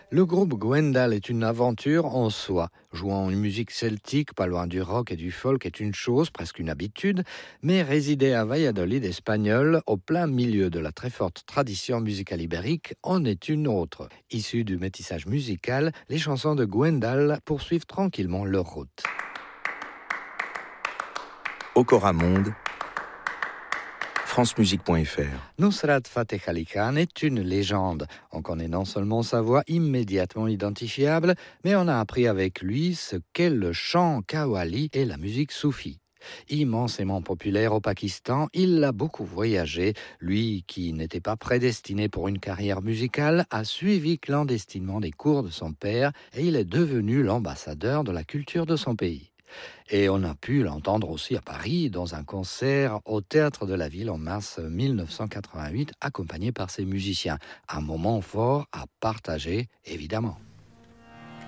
Le groupe Gwendal est une aventure en soi. Jouant une musique celtique, pas loin du rock et du folk, est une chose, presque une habitude, mais résider à Valladolid espagnol, au plein milieu de la très forte tradition musicale ibérique, en est une autre. Issues du métissage musical, les chansons de Gwendal poursuivent tranquillement leur route. Okoramonde, francemusique.fr. Nusrat Fateh Ali Khan est une légende. On connaît non seulement sa voix immédiatement identifiable, mais on a appris avec lui ce qu'est le chant qawwali et la musique soufie. Immensément populaire au Pakistan, il a beaucoup voyagé. Lui, qui n'était pas prédestiné pour une carrière musicale, a suivi clandestinement les cours de son père et il est devenu l'ambassadeur de la culture de son pays. Et on a pu l'entendre aussi à Paris dans un concert au Théâtre de la Ville en mars 1988, accompagné par ses musiciens. Un moment fort à partager, évidemment.